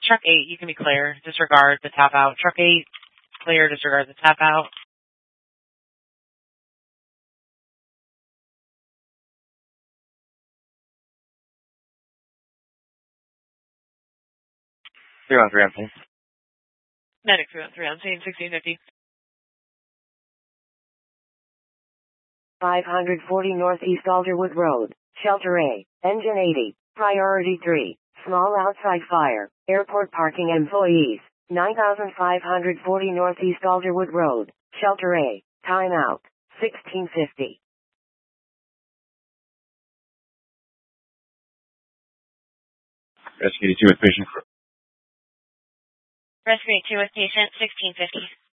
Truck 8, you can be clear. Disregard the tap out. Truck 8, clear. Disregard the tap out. 313 on scene. Medic 313 on scene, 1650. 540 Northeast Alderwood Road, Shelter A, Engine 80, Priority 3, Small Outside Fire, Airport Parking Employees, 9540 Northeast Alderwood Road, Shelter A, Timeout, 1650. Rescue 82 with patient. Rescue 2 with patient, 1650.